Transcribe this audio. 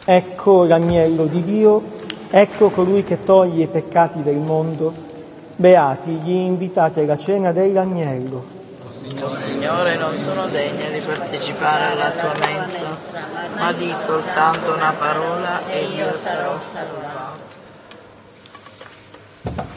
Ecco l'agnello di Dio, ecco colui che toglie i peccati del mondo. Beati gli invitati alla cena dell'agnello. O Signore, non sono degna di partecipare alla tua mensa, ma di soltanto una parola e io sarò salvato.